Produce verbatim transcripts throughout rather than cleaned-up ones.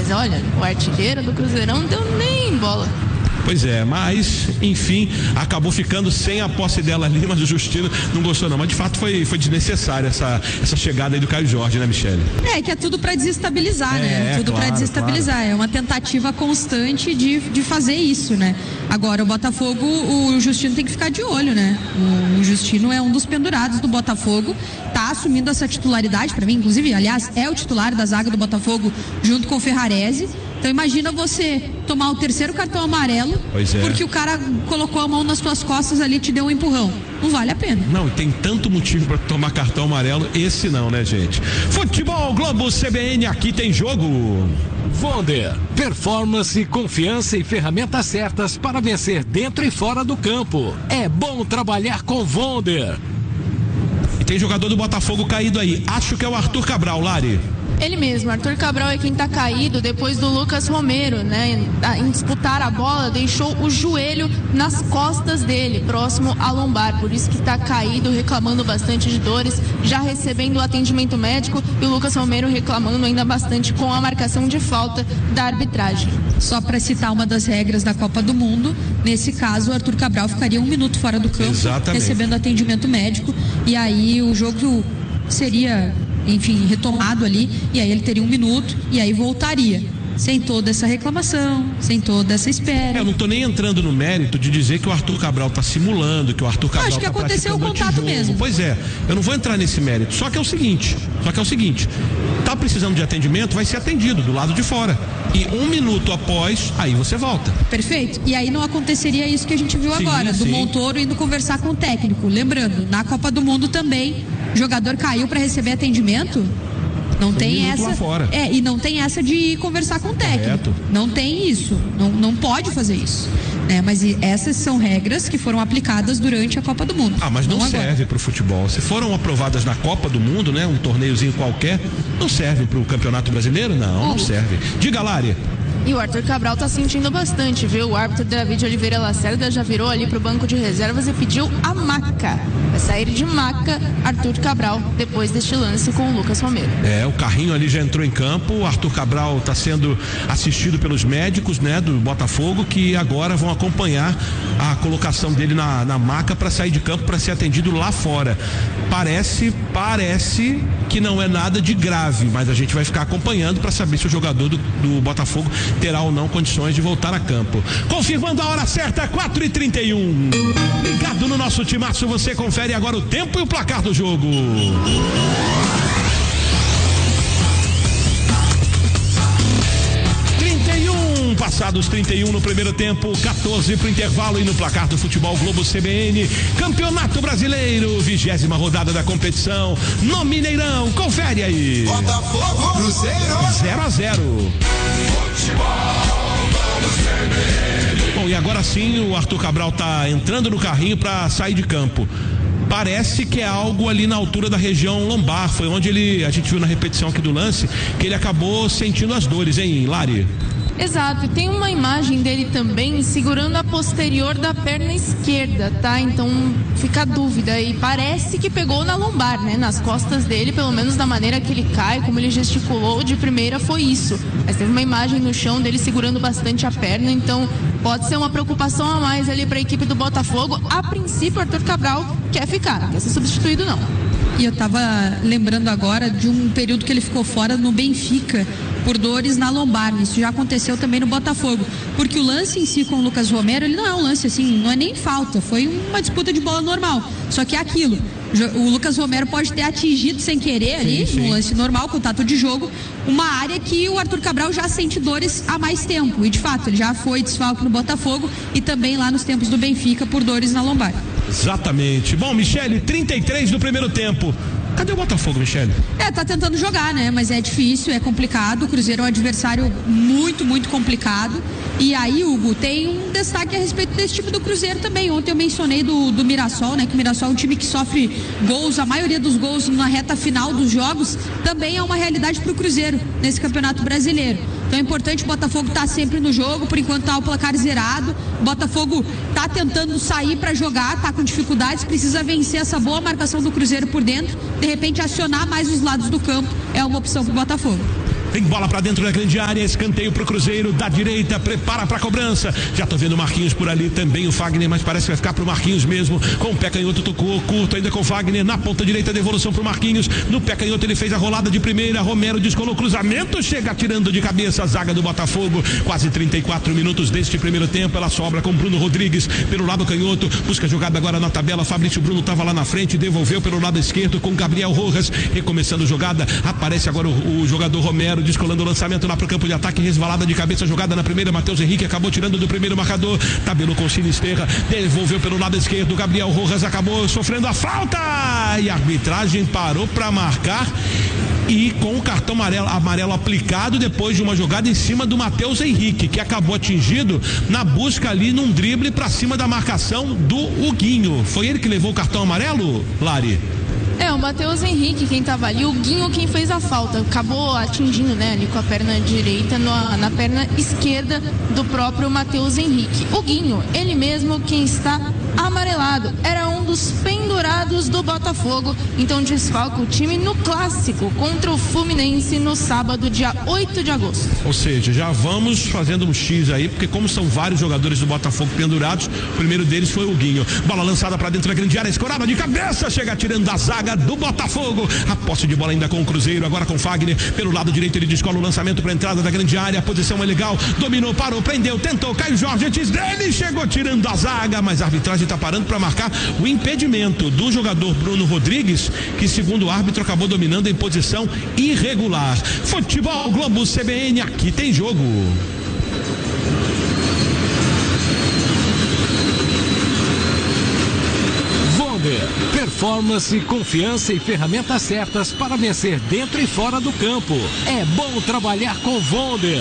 Mas olha, o artilheiro do Cruzeirão não deu nem bola. Pois é, mas, enfim, acabou ficando sem a posse dela ali, mas o Justino não gostou não, mas de fato foi, foi desnecessária essa, essa chegada aí do Caio Jorge, né, Michele? É, que é tudo pra desestabilizar, é, né? Tudo claro, pra desestabilizar, claro. É uma tentativa constante de, de fazer isso, né? Agora, o Botafogo, o Justino tem que ficar de olho, né? O, o Justino é um dos pendurados do Botafogo, tá assumindo essa titularidade pra mim, inclusive, aliás, é o titular da zaga do Botafogo junto com o Ferrarese. Então imagina você tomar o terceiro cartão amarelo é. porque o cara colocou a mão nas tuas costas ali e te deu um empurrão. Não vale a pena. Não, e tem tanto motivo para tomar cartão amarelo, esse não, né, gente? Futebol Globo C B N, aqui tem jogo. Vonder, performance, confiança e ferramentas certas para vencer dentro e fora do campo. É bom trabalhar com Vonder. E tem jogador do Botafogo caído aí. Acho que é o Arthur Cabral, Lari. Ele mesmo, Arthur Cabral é quem tá caído depois do Lucas Romero, né? Em disputar a bola, deixou o joelho nas costas dele, próximo à lombar, por isso que tá caído, reclamando bastante de dores, já recebendo o atendimento médico, e o Lucas Romero reclamando ainda bastante com a marcação de falta da arbitragem. Só para citar uma das regras da Copa do Mundo, nesse caso o Arthur Cabral ficaria um minuto fora do campo, exatamente, recebendo atendimento médico, e aí o jogo seria, enfim, retomado ali, e aí ele teria um minuto e aí voltaria, sem toda essa reclamação, sem toda essa espera. É, eu não tô nem entrando no mérito de dizer que o Arthur Cabral tá simulando, que o Arthur Cabral acho que tá aconteceu o contato mesmo. Pois é, eu não vou entrar nesse mérito, só que é o seguinte, só que é o seguinte, tá precisando de atendimento, vai ser atendido do lado de fora, e um minuto após, aí você volta. Perfeito, e aí não aconteceria isso que a gente viu sim, agora, do sim. Montoro indo conversar com o técnico. Lembrando, na Copa do Mundo também, o jogador caiu para receber atendimento, não um tem essa é e não tem essa de conversar com o técnico. Correto. Não tem isso, não, não pode fazer isso, né? Mas essas são regras que foram aplicadas durante a Copa do Mundo. Ah, mas não, não serve para o futebol. Se foram aprovadas na Copa do Mundo, né, um torneiozinho qualquer, não serve para o Campeonato Brasileiro, não, oh. não serve. Diga, Lari. E o Arthur Cabral tá sentindo bastante, viu? O árbitro David Oliveira Lacerda já virou ali pro banco de reservas e pediu a maca. Vai sair de maca Arthur Cabral depois deste lance com o Lucas Romero. É, o carrinho ali já entrou em campo, o Arthur Cabral tá sendo assistido pelos médicos, né, do Botafogo, que agora vão acompanhar a colocação dele na, na maca para sair de campo, para ser atendido lá fora. Parece, parece que não é nada de grave, mas a gente vai ficar acompanhando para saber se o jogador do, do Botafogo terá ou não condições de voltar a campo. Confirmando a hora certa, quatro e trinta e um. Ligado no nosso timaço, você confere agora o tempo e o placar do jogo. trinta e um, passados trinta e um no primeiro tempo, quatorze para o intervalo, e no placar do Futebol Globo C B N, Campeonato Brasileiro, vigésima rodada da competição no Mineirão. Confere aí. Botafogo, Cruzeiro, zero a zero. Bom, e agora sim o Arthur Cabral tá entrando no carrinho para sair de campo. Parece que é algo ali na altura da região lombar. Foi onde ele, a gente viu na repetição aqui do lance, que ele acabou sentindo as dores, hein, Lari? Exato, e tem uma imagem dele também segurando a posterior da perna esquerda, tá? Então fica a dúvida, e parece que pegou na lombar, né? Nas costas dele, pelo menos da maneira que ele cai, como ele gesticulou de primeira, foi isso. Mas teve uma imagem no chão dele segurando bastante a perna, então pode ser uma preocupação a mais ali para a equipe do Botafogo. A princípio, Arthur Cabral quer ficar, não quer ser substituído não. E eu tava lembrando agora de um período que ele ficou fora no Benfica por dores na lombar. Isso já aconteceu também no Botafogo, porque o lance em si com o Lucas Romero, ele não é um lance assim, não é nem falta, foi uma disputa de bola normal, só que é aquilo, o Lucas Romero pode ter atingido sem querer ali, sim, sim. no lance normal, contato de jogo, uma área que o Arthur Cabral já sente dores há mais tempo, e de fato ele já foi desfalque no Botafogo e também lá nos tempos do Benfica por dores na lombar. Exatamente. Bom, Michele, trinta e três do primeiro tempo. Cadê o Botafogo, Michele? É, tá tentando jogar, né? Mas é difícil, é complicado. O Cruzeiro é um adversário muito, muito complicado. E aí, Hugo, tem um destaque a respeito desse time do Cruzeiro também. Ontem eu mencionei do, do Mirassol, né? Que o Mirassol é um time que sofre gols, a maioria dos gols na reta final dos jogos, também é uma realidade pro Cruzeiro nesse Campeonato Brasileiro. Então é importante o Botafogo estar tá sempre no jogo, por enquanto tá o placar zerado. O Botafogo tá tentando sair para jogar, tá com dificuldades, precisa vencer essa boa marcação do Cruzeiro por dentro, de repente acionar mais os lados do campo, é uma opção pro Botafogo. Tem bola pra dentro da grande área, escanteio pro Cruzeiro, da direita, prepara pra cobrança. Já tô vendo o Marquinhos por ali, também o Fagner, mas parece que vai ficar pro Marquinhos mesmo. Com o pé canhoto, tocou curto ainda com o Fagner, na ponta direita, devolução pro Marquinhos. No pé canhoto ele fez a rolada de primeira, Romero descolou o cruzamento, chega tirando de cabeça a zaga do Botafogo. Quase trinta e quatro minutos deste primeiro tempo, ela sobra com Bruno Rodrigues pelo lado canhoto, busca a jogada agora na tabela. Fabrício Bruno estava lá na frente, devolveu pelo lado esquerdo com Gabriel Rojas, recomeçando a jogada. Aparece agora o, o jogador Romero descolando o lançamento lá pro campo de ataque, resvalada de cabeça, jogada na primeira. Matheus Henrique acabou tirando do primeiro marcador, tabelou com Sinisterra, devolveu pelo lado esquerdo. Gabriel Rojas acabou sofrendo a falta e a arbitragem parou para marcar. E com o cartão amarelo, amarelo aplicado depois de uma jogada em cima do Matheus Henrique, que acabou atingido na busca ali num drible para cima da marcação do Huguinho. Foi ele que levou o cartão amarelo, Lari? É, o Matheus Henrique quem tava ali, o Guinho quem fez a falta, acabou atingindo, né, ali com a perna direita na, na perna esquerda do próprio Matheus Henrique. O Guinho, ele mesmo quem está amarelado, era um dos pendurados do Botafogo, então desfalca o time no clássico contra o Fluminense no sábado, dia oito de agosto. Ou seja, já vamos fazendo um X aí, porque como são vários jogadores do Botafogo pendurados, o primeiro deles foi o Guinho. Bola lançada para dentro da grande área, escorada de cabeça, chega tirando da zaga do Botafogo. A posse de bola ainda com o Cruzeiro, agora com o Fagner, pelo lado direito ele descola o lançamento para a entrada da grande área, a posição é legal, dominou, parou, prendeu, tentou, Caio Jorge antes dele, chegou tirando a zaga, mas a arbitragem está parando para marcar o impedimento do jogador Bruno Rodrigues, que segundo o árbitro acabou dominando em posição irregular. Futebol Globo C B N, aqui tem jogo. Performance, confiança e ferramentas certas para vencer dentro e fora do campo. É bom trabalhar com Wonder.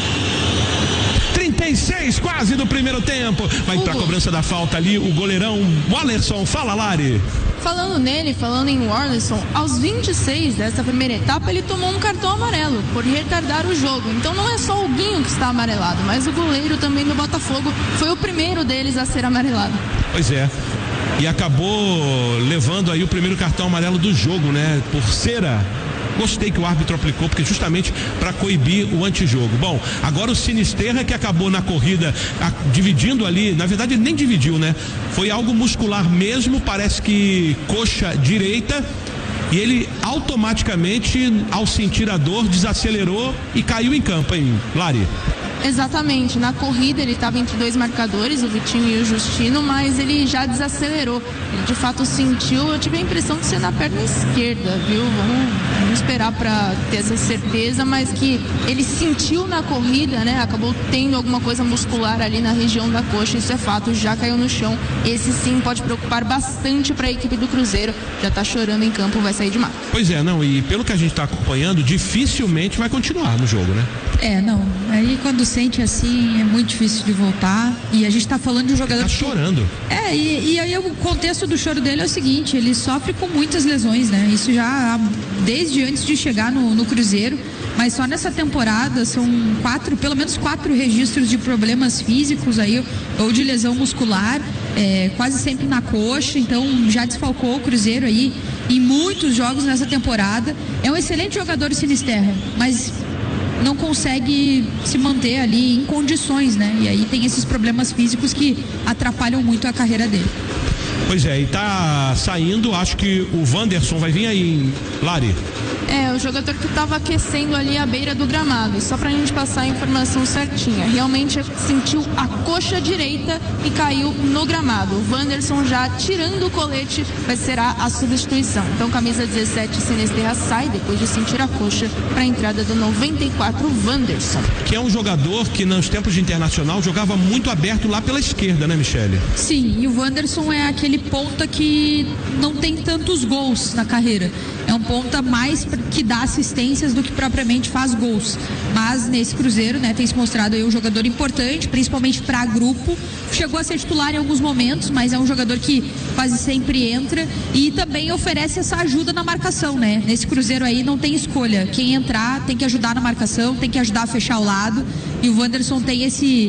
trinta e seis quase do primeiro tempo. Vai para a cobrança da falta ali o goleirão Wallerson. Fala, Lari. Falando nele, falando em Wallerson, aos vinte e seis dessa primeira etapa ele tomou um cartão amarelo por retardar o jogo. Então não é só o Guinho que está amarelado, mas o goleiro também do Botafogo foi o primeiro deles a ser amarelado. Pois é. E acabou levando aí o primeiro cartão amarelo do jogo, né? Por cera. Gostei que o árbitro aplicou, porque justamente para coibir o antijogo. Bom, agora o Sinisterra, que acabou na corrida a, dividindo ali, na verdade ele nem dividiu, né? Foi algo muscular mesmo, parece que coxa direita, e ele automaticamente, ao sentir a dor, desacelerou e caiu em campo, hein, Lari? Exatamente, na corrida ele estava entre dois marcadores, o Vitinho e o Justino, mas ele já desacelerou, ele de fato sentiu, eu tive a impressão de ser na perna esquerda, viu, vamos, vamos esperar para ter essa certeza, mas que ele sentiu na corrida, né, acabou tendo alguma coisa muscular ali na região da coxa, isso é fato, já caiu no chão, esse sim pode preocupar bastante para a equipe do Cruzeiro, já tá chorando em campo, vai sair de mar. Pois é, não, e pelo que a gente está acompanhando, dificilmente vai continuar no jogo, né? É, não, aí quando sente assim é muito difícil de voltar, e a gente tá falando de um jogador ele tá chorando. É, e, e aí o contexto do choro dele é o seguinte, ele sofre com muitas lesões, né, isso já desde antes de chegar no, no Cruzeiro, mas só nessa temporada são quatro, pelo menos quatro registros de problemas físicos aí, ou de lesão muscular, é, quase sempre na coxa, então já desfalcou o Cruzeiro aí em muitos jogos nessa temporada. É um excelente jogador o Sinisterra, mas não consegue se manter ali em condições, né? E aí tem esses problemas físicos que atrapalham muito a carreira dele. Pois é, e tá saindo, acho que o Wanderson vai vir aí, Lari. É, o jogador que estava aquecendo ali à beira do gramado, só pra gente passar a informação certinha, realmente sentiu a coxa direita e caiu no gramado. O Wanderson já tirando o colete, vai ser a, a substituição. Então camisa dezessete, Sinisterra sai depois de sentir a coxa para a entrada do noventa e quatro, Wanderson. Que é um jogador que nos tempos de Internacional jogava muito aberto lá pela esquerda, né, Michele? Sim, e o Wanderson é aquele ponta que não tem tantos gols na carreira. É um ponta mais que dá assistências do que propriamente faz gols. Mas nesse Cruzeiro, né, tem se mostrado aí um jogador importante, principalmente para grupo. Chegou a ser titular em alguns momentos, mas é um jogador que quase sempre entra e também oferece essa ajuda na marcação, né? Nesse Cruzeiro aí não tem escolha. Quem entrar tem que ajudar na marcação, tem que ajudar a fechar o lado. E o Wanderson tem esse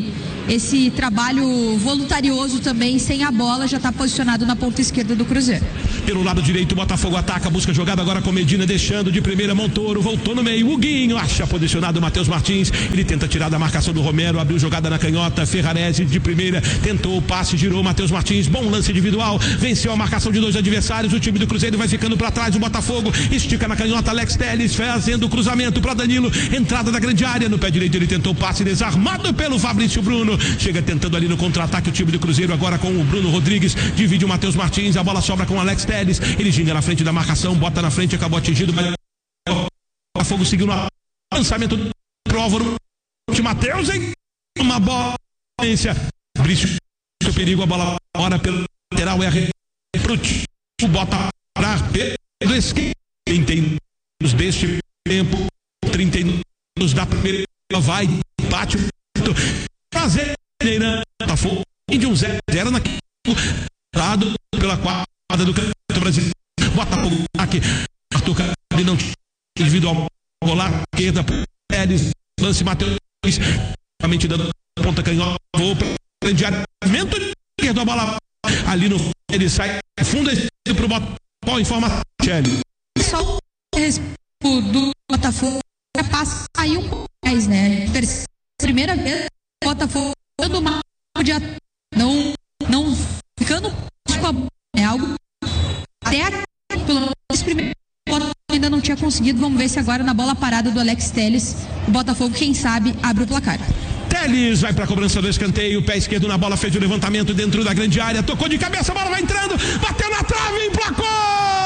esse trabalho voluntarioso também, sem a bola, já está posicionado na ponta esquerda do Cruzeiro. Pelo lado direito, o Botafogo ataca, busca jogada agora com Medina, deixando de primeira, Montoro, voltou no meio, Huguinho, acha posicionado o Matheus Martins, ele tenta tirar da marcação do Romero, abriu jogada na canhota, Ferrarese de primeira, tentou o passe, girou, Matheus Martins, bom lance individual, venceu a marcação de dois adversários, o time do Cruzeiro vai ficando para trás, o Botafogo estica na canhota, Alex Telles fazendo o cruzamento para Danilo, entrada da grande área, no pé direito ele tentou o passe, desarmado pelo Fabrício Bruno, chega tentando ali no contra-ataque o time do Cruzeiro, agora com o Bruno Rodrigues, divide o Matheus Martins, a bola sobra com o Alex Telles, ele ginga na frente da marcação, bota na frente, acabou atingido, mas o Botafogo seguiu no lançamento pro Álvaro de Matheus, em uma bola, Fabrício, o perigo, a bola fora pelo lateral, é pro o bota para Pedro Esquerdo, trinta anos deste tempo, trinta anos da primeira, vai, bate o prazer, Botafogo de um zero a zero naquele lado pela quadra do Campeonato Brasileiro, Botafogo aqui, Arthur Cabral não individual, bola esquerda, Pérez, lance Matheus, realmente dando ponta canhota, voo para grande área, esquerdo, a bola ali no ele sai fundo pro Botafogo, informa Tchelle. Só o do Botafogo passa aí um pouco mais, né? Primeira vez o Botafogo dando uma de não não ficando com a, é algo até aqui, pelo menos primeiro o Botafogo ainda não tinha conseguido. Vamos ver se agora na bola parada do Alex Telles o Botafogo, quem sabe, abre o placar. Telles vai para a cobrança do escanteio, pé esquerdo na bola, fez o levantamento dentro da grande área, tocou de cabeça, a bola vai entrando, bateu na trave, emplacou!